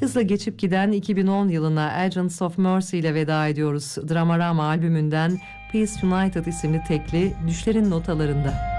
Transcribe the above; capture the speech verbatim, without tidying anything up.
Hızla geçip giden iki bin on yılına Agents of Mercy ile veda ediyoruz. Dramarama albümünden Peace United isimli tekli Düşlerin Notalarında.